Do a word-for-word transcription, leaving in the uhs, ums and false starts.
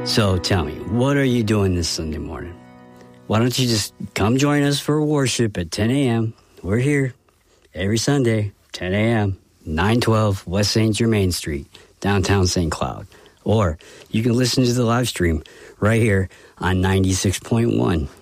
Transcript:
So tell me, what are you doing this Sunday morning? Why don't you just come join us for worship at ten a.m. We're here every Sunday, ten a.m., nine twelve West Saint Germain Street, downtown Saint Cloud. Or you can listen to the live stream right here on ninety-six point one